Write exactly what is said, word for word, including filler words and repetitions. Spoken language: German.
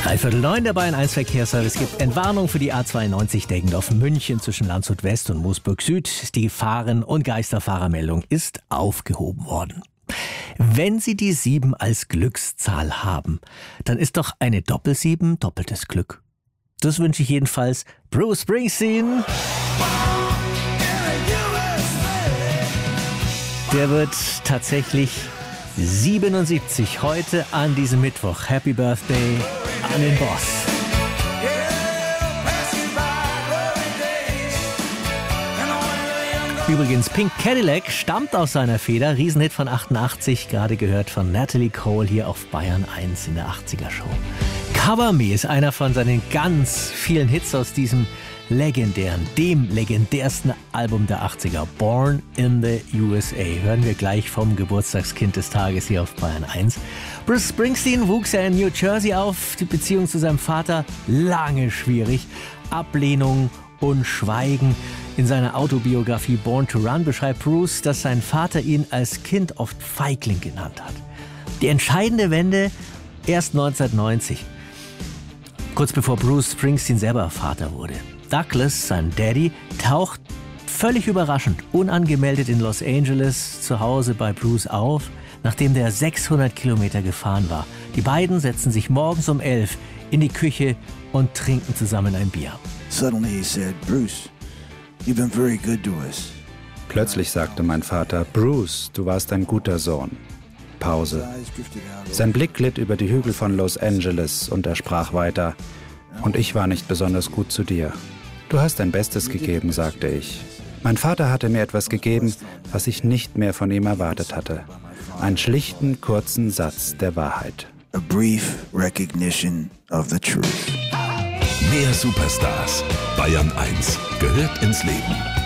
Dreiviertel neun, der Bayern eins Verkehrsservice gibt Entwarnung für die A zweiundneunzig Deggendorf-München zwischen Landshut West und Moosburg Süd. Die Gefahren- und Geisterfahrermeldung ist aufgehoben worden. Wenn Sie die sieben als Glückszahl haben, dann ist doch eine Doppelsieben doppeltes Glück. Das wünsche ich jedenfalls Bruce Springsteen. Der wird tatsächlich siebenundsiebzig heute an diesem Mittwoch. Happy Birthday an den Boss. Übrigens, Pink Cadillac stammt aus seiner Feder. Riesenhit von achtundachtzig, gerade gehört von Natalie Cole hier auf Bayern eins in der achtziger-Show. Cover Me ist einer von seinen ganz vielen Hits aus diesem legendären, dem legendärsten Album der achtziger, Born in the U S A. Hören wir gleich vom Geburtstagskind des Tages hier auf Bayern eins. Bruce Springsteen wuchs ja in New Jersey auf. Die Beziehung zu seinem Vater lange schwierig. Ablehnung und Schweigen. In seiner Autobiografie Born to Run beschreibt Bruce, dass sein Vater ihn als Kind oft Feigling genannt hat. Die entscheidende Wende erst neunzehnhundertneunzig, kurz bevor Bruce Springsteen selber Vater wurde. Douglas, sein Daddy, taucht völlig überraschend, unangemeldet in Los Angeles zu Hause bei Bruce auf, nachdem der sechshundert Kilometer gefahren war. Die beiden setzen sich morgens um elf in die Küche und trinken zusammen ein Bier. Suddenly he said, Bruce, you've been very good to us. Plötzlich sagte mein Vater, Bruce, du warst ein guter Sohn. Pause. Sein Blick glitt über die Hügel von Los Angeles und er sprach weiter. Und ich war nicht besonders gut zu dir. Du hast dein Bestes gegeben, sagte ich. Mein Vater hatte mir etwas gegeben, was ich nicht mehr von ihm erwartet hatte. Einen schlichten, kurzen Satz der Wahrheit. A brief recognition of the truth. Mehr Superstars. Bayern eins gehört ins Leben.